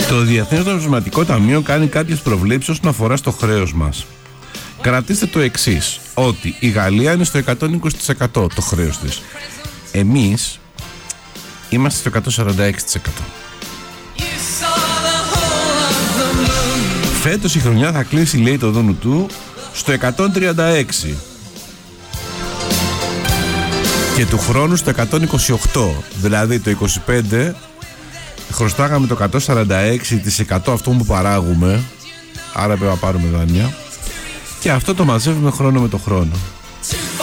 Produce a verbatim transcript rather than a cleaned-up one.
Το Διεθνές Νομισματικό Ταμείο κάνει κάποιες προβλέψεις όσον αφορά στο χρέος μας. Κρατήστε το εξής, ότι η Γαλλία είναι στο εκατόν είκοσι τοις εκατό το χρέος της. Εμείς είμαστε στο εκατόν σαράντα έξι τοις εκατό. Φέτος η χρονιά θα κλείσει, λέει το δούνου του, στο εκατόν τριάντα έξι. Και του χρόνου στο εκατόν είκοσι οκτώ. Δηλαδή το είκοσι πέντε χρωστάγαμε το εκατόν σαράντα έξι τοις εκατό αυτών που παράγουμε. Άρα πρέπει να πάρουμε δάνεια. Και αυτό το μαζεύουμε χρόνο με το χρόνο.